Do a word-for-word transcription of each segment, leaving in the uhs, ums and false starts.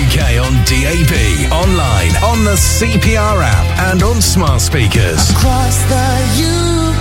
K on D A B, online, on the C P R app and on smart speakers. Across the U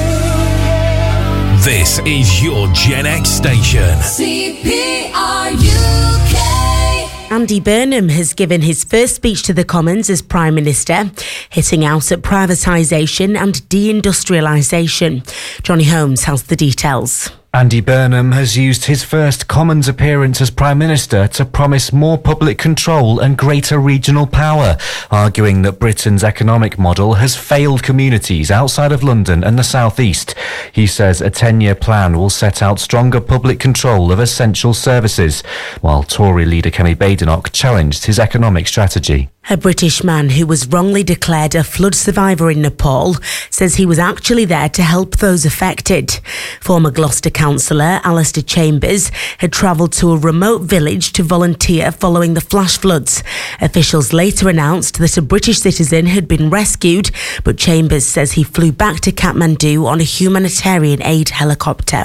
K. This is your Gen X station. C P R U K. Andy Burnham has given his first speech to the Commons as Prime Minister, hitting out at privatisation and deindustrialisation. Johnny Holmes has the details. Andy Burnham has used his first Commons appearance as Prime Minister to promise more public control and greater regional power, arguing that Britain's economic model has failed communities outside of London and the South East. He says a ten-year plan will set out stronger public control of essential services, while Tory leader Kemi Badenoch challenged his economic strategy. A British man who was wrongly declared a flood survivor in Nepal says he was actually there to help those affected. Former Gloucester councillor Alistair Chambers had travelled to a remote village to volunteer following the flash floods. Officials later announced that a British citizen had been rescued, but Chambers says he flew back to Kathmandu on a humanitarian aid helicopter.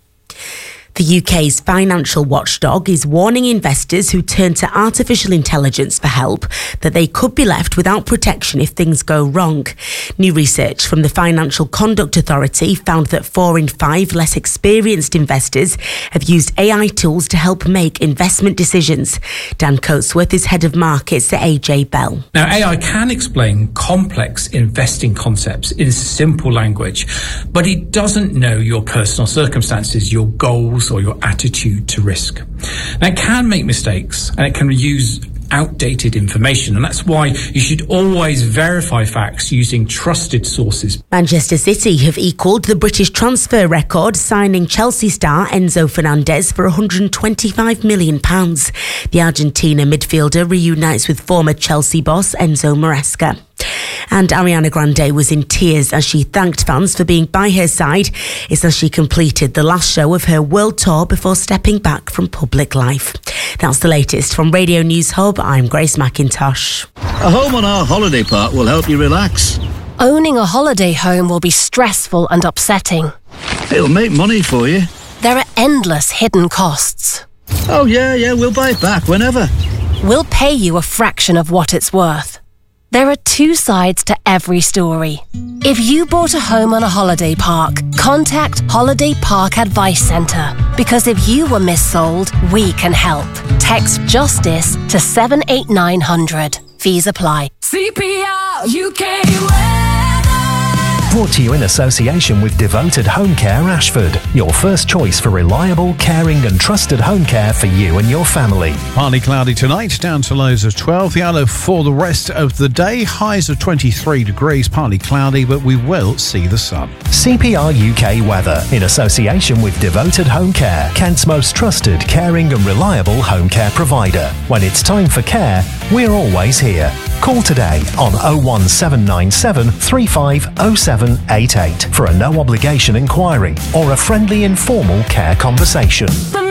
The U K's financial watchdog is warning investors who turn to artificial intelligence for help that they could be left without protection if things go wrong. New research from the Financial Conduct Authority found that four in five less experienced investors have used A I tools to help make investment decisions. Dan Coatsworth is head of markets at A J Bell. Now, A I can explain complex investing concepts in simple language, but it doesn't know your personal circumstances, your goals, or your attitude to risk. Now, it can make mistakes and it can use outdated information, and that's why you should always verify facts using trusted sources. Manchester City have equalled the British transfer record, signing Chelsea star Enzo Fernandez for one hundred twenty-five million pounds. The Argentina midfielder reunites with former Chelsea boss Enzo Maresca. And Ariana Grande was in tears as she thanked fans for being by her side. It's as she completed the last show of her world tour before stepping back from public life. That's the latest from Radio News Hub. I'm Grace McIntosh. A home on our holiday park will help you relax. Owning a holiday home will be stressful and upsetting. It'll make money for you. There are endless hidden costs. Oh yeah, yeah, we'll buy it back whenever. We'll pay you a fraction of what it's worth. There are two sides to every story. If you bought a home on a holiday park, contact Holiday Park Advice Centre, because if you were missold, we can help. Text JUSTICE to seven eight nine hundred. Fees apply. C P R U K weather. Brought to you in association with Devoted Home Care Ashford, your first choice for reliable, caring and trusted home care for you and your family. Partly cloudy tonight, down to lows of twelve. The outlook for the rest of the day, highs of twenty-three degrees, partly cloudy, but we will see the sun. C P R U K weather, in association with Devoted Home Care, Kent's most trusted, caring and reliable home care provider. When it's time for care, we're always here. Call today on oh one seven nine seven three five oh seven eight eight for a no obligation inquiry or a friendly informal care conversation.